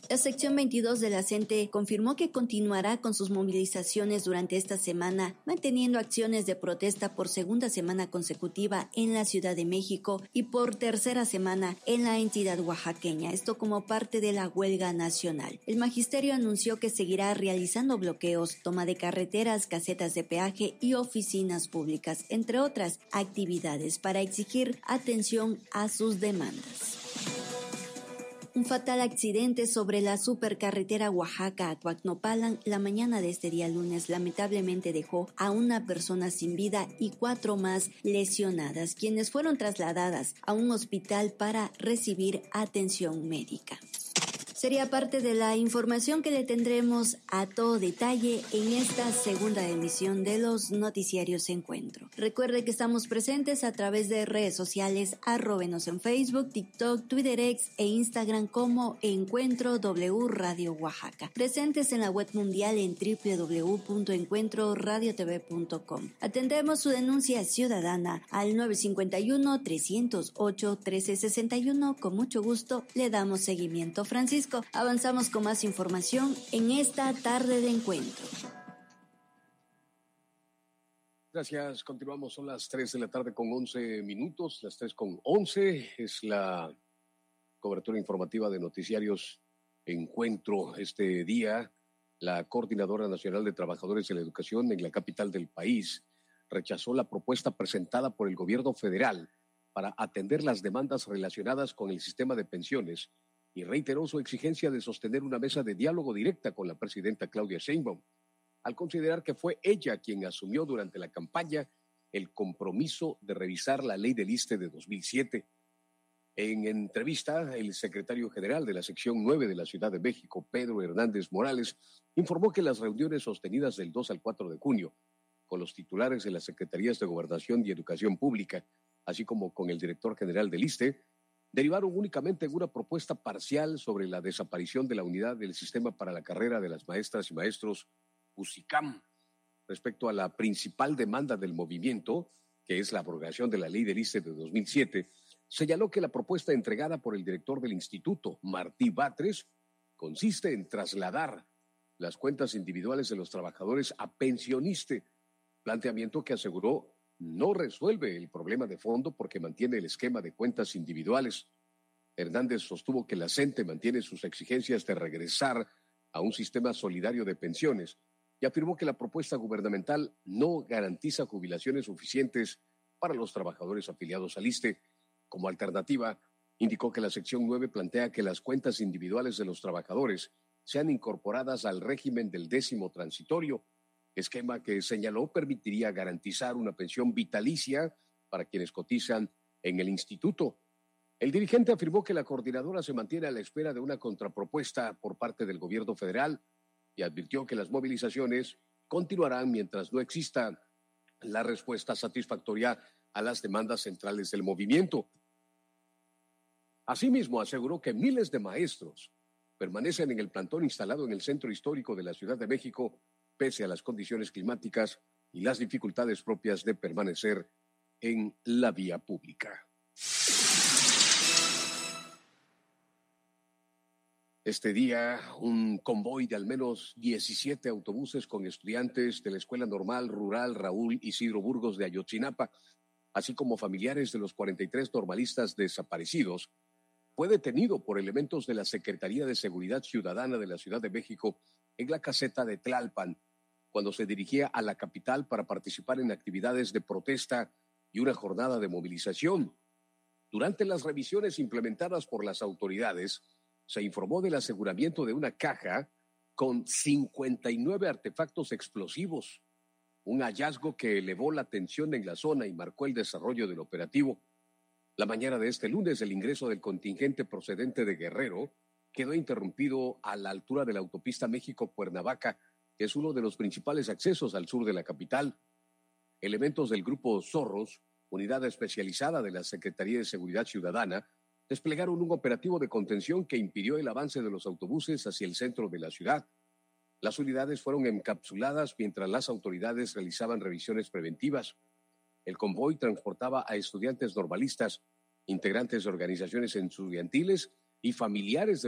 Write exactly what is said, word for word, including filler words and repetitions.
La sección veintidós de la CENTE confirmó que continuará con sus movilizaciones durante esta semana, manteniendo acciones de protesta por segunda semana consecutiva en la Ciudad de México y por tercera semana en la entidad oaxaqueña, esto como parte de la huelga nacional. El magisterio anunció que seguirá realizando bloqueos, toma de carreteras, casetas de peaje y oficinas públicas, entre otras actividades, para exigir atención a sus demandas. Un fatal accidente sobre la supercarretera Oaxaca a Coacnopalan la mañana de este día lunes lamentablemente dejó a una persona sin vida y cuatro más lesionadas, quienes fueron trasladadas a un hospital para recibir atención médica. Sería parte de la información que le tendremos a todo detalle en esta segunda emisión de los noticiarios Encuentro. Recuerde que estamos presentes a través de redes sociales, arróbenos en Facebook, TikTok, Twitter X e Instagram como Encuentro W Radio Oaxaca. Presentes en la web mundial en doble u doble u doble u punto encuentro radio t v punto com. Atendemos su denuncia ciudadana al nueve cinco uno, tres cero ocho, uno tres seis uno. Con mucho gusto le damos seguimiento. Francisco, avanzamos con más información en esta tarde de encuentro. Gracias, continuamos, son las tres de la tarde con once minutos, las tres con once, es la cobertura informativa de noticiarios Encuentro este día. La Coordinadora Nacional de Trabajadores de la Educación en la capital del país rechazó la propuesta presentada por el gobierno federal para atender las demandas relacionadas con el sistema de pensiones y reiteró su exigencia de sostener una mesa de diálogo directa con la presidenta Claudia Sheinbaum, al considerar que fue ella quien asumió durante la campaña el compromiso de revisar la ley del I S S S T E de dos mil siete. En entrevista, el secretario general de la sección nueve de la Ciudad de México, Pedro Hernández Morales, informó que las reuniones sostenidas del dos al cuatro de junio con los titulares de las Secretarías de Gobernación y Educación Pública, así como con el director general del I S S S T E, derivaron únicamente en una propuesta parcial sobre la desaparición de la unidad del sistema para la carrera de las maestras y maestros USICAM. Respecto a la principal demanda del movimiento, que es la abrogación de la ley del I S S S T E de dos mil siete, señaló que la propuesta entregada por el director del instituto, Martí Batres, consiste en trasladar las cuentas individuales de los trabajadores a Pensioniste, planteamiento que aseguró no resuelve el problema de fondo porque mantiene el esquema de cuentas individuales. Hernández sostuvo que la CENTE mantiene sus exigencias de regresar a un sistema solidario de pensiones y afirmó que la propuesta gubernamental no garantiza jubilaciones suficientes para los trabajadores afiliados al I S S S T E. Como alternativa, indicó que la sección nueve plantea que las cuentas individuales de los trabajadores sean incorporadas al régimen del décimo transitorio, esquema que señaló permitiría garantizar una pensión vitalicia para quienes cotizan en el instituto. El dirigente afirmó que la coordinadora se mantiene a la espera de una contrapropuesta por parte del gobierno federal y advirtió que las movilizaciones continuarán mientras no exista la respuesta satisfactoria a las demandas centrales del movimiento. Asimismo, aseguró que miles de maestros permanecen en el plantón instalado en el centro histórico de la Ciudad de México pese a las condiciones climáticas y las dificultades propias de permanecer en la vía pública. Este día, un convoy de al menos diecisiete autobuses con estudiantes de la Escuela Normal Rural Raúl Isidro Burgos de Ayotzinapa, así como familiares de los cuarenta y tres normalistas desaparecidos, fue detenido por elementos de la Secretaría de Seguridad Ciudadana de la Ciudad de México en la caseta de Tlalpan, cuando se dirigía a la capital para participar en actividades de protesta y una jornada de movilización. Durante las revisiones implementadas por las autoridades, se informó del aseguramiento de una caja con cincuenta y nueve artefactos explosivos, un hallazgo que elevó la tensión en la zona y marcó el desarrollo del operativo. La mañana de este lunes, el ingreso del contingente procedente de Guerrero quedó interrumpido a la altura de la autopista México-Cuernavaca, que es uno de los principales accesos al sur de la capital. Elementos del Grupo Zorros, unidad especializada de la Secretaría de Seguridad Ciudadana, desplegaron un operativo de contención que impidió el avance de los autobuses hacia el centro de la ciudad. Las unidades fueron encapsuladas mientras las autoridades realizaban revisiones preventivas. El convoy transportaba a estudiantes normalistas, integrantes de organizaciones estudiantiles y familiares de